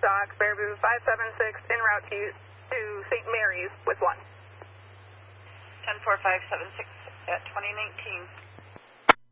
Dock, Baraboo 576, en route to St. Mary's with 1. 10-4-576 at 2019.